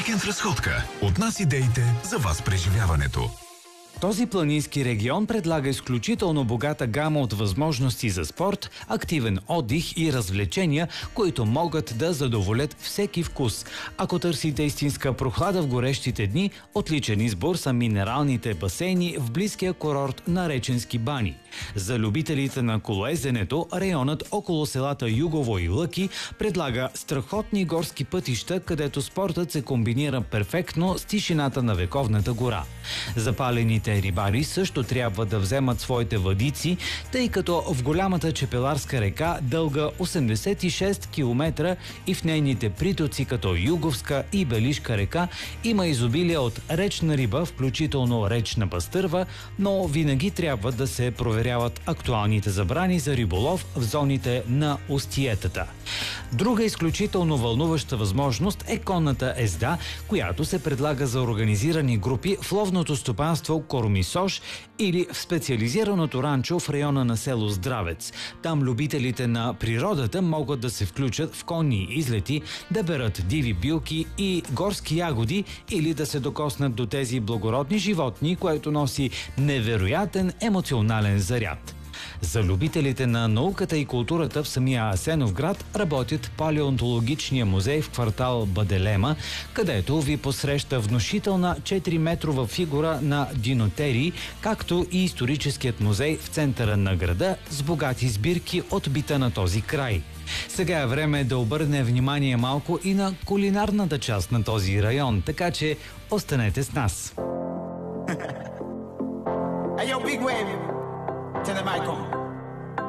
Уикенд в разходка. От нас идеите за вас преживяването. Този планински регион предлага изключително богата гама от възможности за спорт, активен отдих и развлечения, които могат да задоволят всеки вкус. Ако търсите истинска прохлада в горещите дни, отличен избор са минералните басейни в близкия курорт на Реченски бани. За любителите на колоезденето, районът около селата Югово и Лъки предлага страхотни горски пътища, където спортът се комбинира перфектно с тишината на вековната гора. Запалените рибари също трябва да вземат своите въдици, тъй като в голямата Чепеларска река, дълга 86 км и в нейните притоци като Юговска и Белишка река, има изобилие от речна риба, включително речна пастърва, но винаги трябва да се проверяват актуалните забрани за риболов в зоните на устиетата. Друга изключително вълнуваща възможност е конната езда, която се предлага за организирани групи в ловното стопанство Коромисош или в специализираното ранчо в района на село Здравец. Там любителите на природата могат да се включат в конни излети, да берат диви билки и горски ягоди или да се докоснат до тези благородни животни, което носи невероятен емоционален заряд. За любителите на науката и културата в самия Асеновград работят палеонтологичния музей в квартал Баделема, където ви посреща внушителна 4-метрова фигура на динотерии, както и историческият музей в центъра на града с богати сбирки от бита на този край. Сега е време да обърне внимание малко и на кулинарната част на този район, така че останете с нас.